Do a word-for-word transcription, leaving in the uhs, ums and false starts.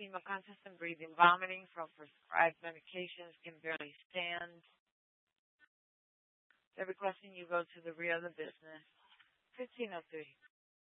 emphysema, consistent breathing, vomiting from prescribed medications, can barely stand. They're requesting you go to the rear of the business. fifteen oh three.